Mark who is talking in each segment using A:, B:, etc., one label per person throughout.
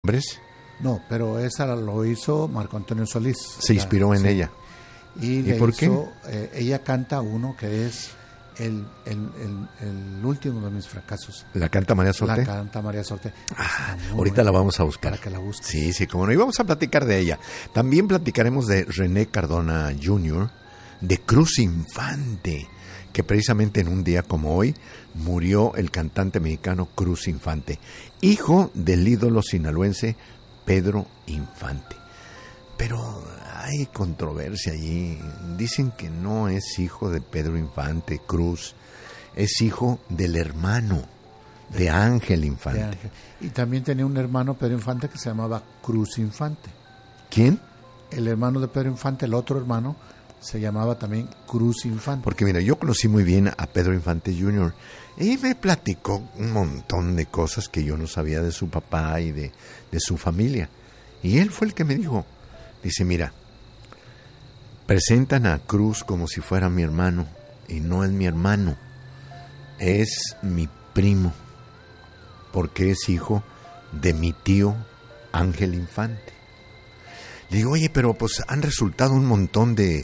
A: hombres.
B: No, pero esa lo hizo Marco Antonio Solís.
A: Se inspiró en ella.
B: ¿Y
A: por qué?
B: Ella canta uno que es el último de mis fracasos.
A: ¿La canta María Sorte?
B: La canta María Sorte.
A: Ahorita la vamos a buscar.
B: Para que la busques.
A: Sí, sí, como no. Y vamos a platicar de ella. También platicaremos de René Cardona Jr., de Cruz Infante, que precisamente en un día como hoy murió el cantante mexicano Cruz Infante, hijo del ídolo sinaloense Pedro Infante. Pero hay controversia allí. Dicen que no es hijo de Pedro Infante, Cruz, es hijo del hermano de Ángel Infante.
B: De Ángel. Y también tenía un hermano, Pedro Infante, que se llamaba Cruz Infante.
A: ¿Quién?
B: El hermano de Pedro Infante, el otro hermano, se llamaba también Cruz Infante.
A: Porque mira, yo conocí muy bien a Pedro Infante Jr. y me platicó un montón de cosas que yo no sabía de su papá y de su familia. Y él fue el que me dijo, dice, mira, presentan a Cruz como si fuera mi hermano, y no es mi hermano, es mi primo, porque es hijo de mi tío Ángel Infante. Le digo, oye, pero pues han resultado un montón de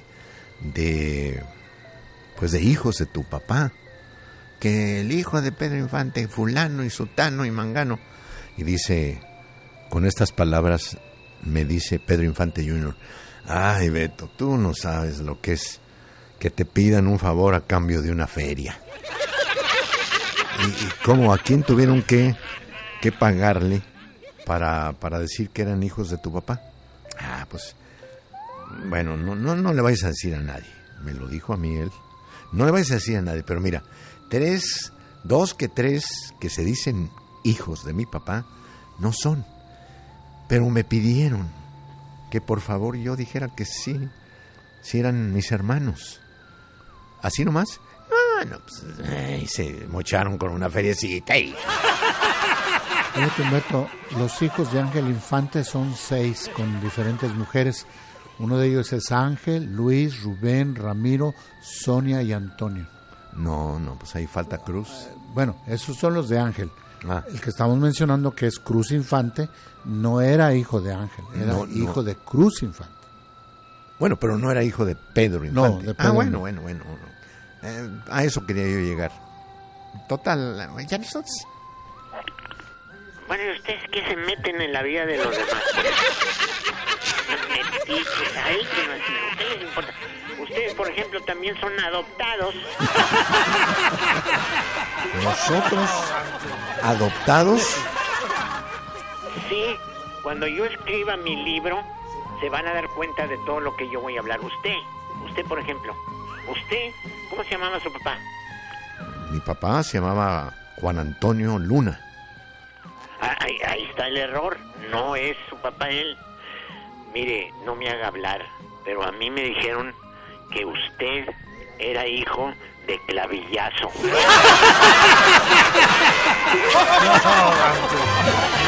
A: hijos de tu papá, que el hijo de Pedro Infante, fulano y sutano y mangano. Y dice, con estas palabras me dice Pedro Infante Jr., ay, Beto, tú no sabes lo que es que te pidan un favor a cambio de una feria. ¿Y cómo? ¿A quién tuvieron que pagarle para decir que eran hijos de tu papá? Ah, pues, bueno, no le vayas a decir a nadie. Me lo dijo a mí él. No le vayas a decir a nadie, pero mira, dos que se dicen hijos de mi papá no son. Pero me pidieron que por favor yo dijera que sí eran mis hermanos. ¿Así nomás? No, pues, se mocharon con una feriecita y...
B: Beto, los hijos de Ángel Infante son 6 con diferentes mujeres. Uno de ellos es Ángel, Luis, Rubén, Ramiro, Sonia y Antonio.
A: No, pues ahí falta Cruz.
B: Bueno, esos son los de Ángel.
A: Ah.
B: El que estamos mencionando, que es Cruz Infante, no era hijo de Ángel, era hijo de Cruz Infante.
A: Bueno, pero no era hijo de Pedro Infante.
B: No, de Pedro.
A: Bueno. A eso quería yo llegar. Total, ya nosotros...
C: Bueno, ¿y ustedes qué se meten en la vida de los demás? Metiches ahí, que no es, ¿qué les importa? Ustedes, por ejemplo, también son adoptados.
A: ¿Nosotros adoptados?
C: Sí, cuando yo escriba mi libro, se van a dar cuenta de todo lo que yo voy a hablar. Usted, por ejemplo, ¿cómo se llamaba su papá?
A: Mi papá se llamaba Juan Antonio Luna.
C: Ahí está el error, no es su papá él. Mire, no me haga hablar, pero a mí me dijeron que usted era hijo de Clavillazo.